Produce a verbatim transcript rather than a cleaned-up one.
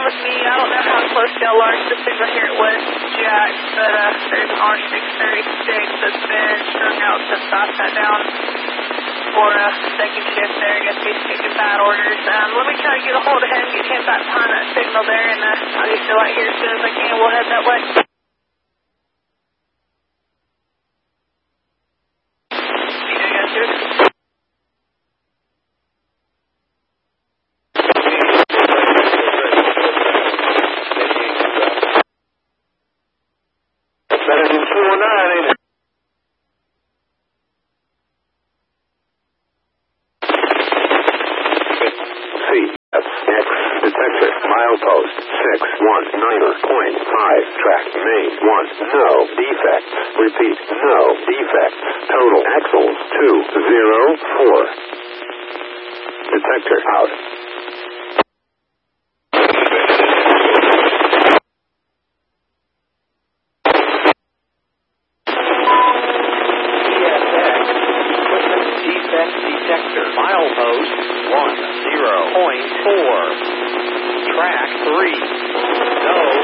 with me. I don't know how close y'all are to the signal here at West Jack, but uh, there's an R six thirty-six that's been strung out since I sat down for a second shift there. I guess he's taking bad orders. Um, let me try to get a hold of him, get him back behind that signal there, and uh, I'll get you right here as soon as I can. We'll head that way. Yeah, guys, dude. Better than two oh nine, ain't it? C F X detector milepost six one nine point five track main one no defects. Repeat, no defects. Total axles two zero four. Detector out. Defect detector, milepost one zero point four, track three, no